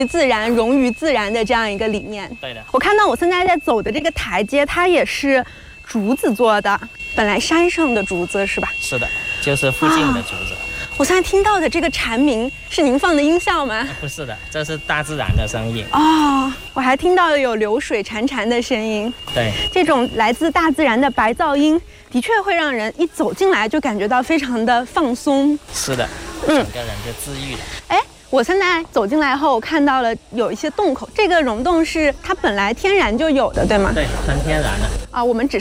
自然、融于自然的这样一个理念。 对的。 我看到我现在在走的这个台阶，它也是竹子做的，本来山上的竹子是吧？ 是的，就是附近的竹子。 我现在听到的这个蝉鸣是您放的音效吗？ 不是的，这是大自然的声音。 哦，我还听到了有流水潺潺的声音。 对， 这种来自大自然的白噪音，的确会让人一走进来就感觉到非常的放松。 是的，整个人就治愈了。 我现在走进来后，我看到了有一些洞口，这个溶洞是它本来天然就有的，对吗？ 对，纯天然的。 我们只